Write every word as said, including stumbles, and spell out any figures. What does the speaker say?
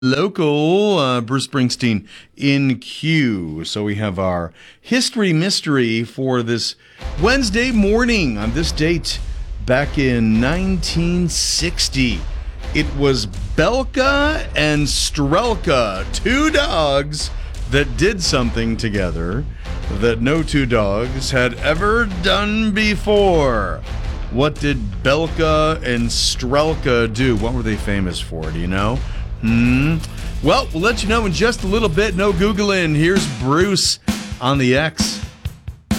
Local uh, Bruce Springsteen in queue. So we have our history mystery for this Wednesday morning on this date back in nineteen sixty. It was Belka and Strelka, two dogs that did something together that no two dogs had ever done before. What did Belka and Strelka do? What were they famous for? Do you know? Hmm. Well, we'll let you know in just a little bit. No Googling. Here's Bruce on the X.